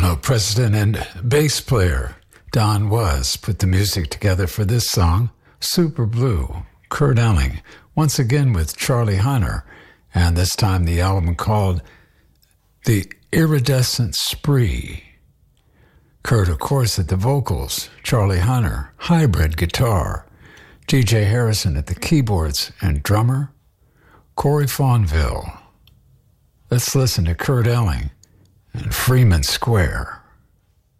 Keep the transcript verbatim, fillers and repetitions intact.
Juno president and bass player Don Was put the music together for this song, Super Blue, Kurt Elling, once again with Charlie Hunter, and this time the album called The Iridescent Spree. Kurt, of course, at the vocals, Charlie Hunter, hybrid guitar, D J Harrison at the keyboards and drummer, Corey Fonville. Let's listen to Kurt Elling and Freeman Square.